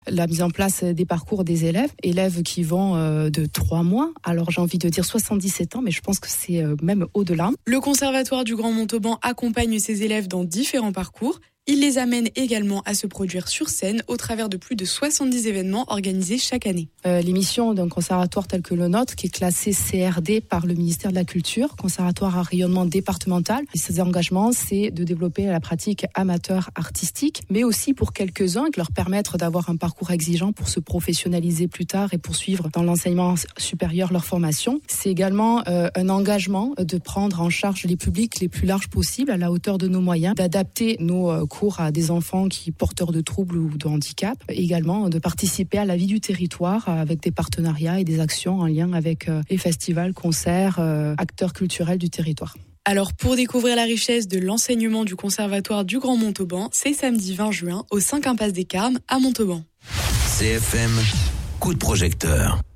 La mise en place des parcours des élèves qui vont de 3 mois, alors j'ai envie de dire 77 ans, mais je pense que c'est même au-delà. Le Conservatoire du Grand Montauban accompagne ses élèves dans différents parcours. Il les amène également à se produire sur scène au travers de plus de 70 événements organisés chaque année. Les missions d'un conservatoire tel que le nôtre, qui est classé CRD par le ministère de la Culture, conservatoire à rayonnement départemental. Et ces engagements, c'est de développer la pratique amateur artistique, mais aussi pour quelques-uns, de leur permettre d'avoir un parcours exigeant pour se professionnaliser plus tard et poursuivre dans l'enseignement supérieur leur formation. C'est également un engagement de prendre en charge les publics les plus larges possibles, à la hauteur de nos moyens, d'adapter nos cours à des enfants porteurs de troubles ou de handicap. Également de participer à la vie du territoire avec des partenariats et des actions en lien avec les festivals, concerts, acteurs culturels du territoire. Alors pour découvrir la richesse de l'enseignement du Conservatoire du Grand Montauban, c'est samedi 20 juin au 5 impasse des Carmes à Montauban. CFM, coup de projecteur.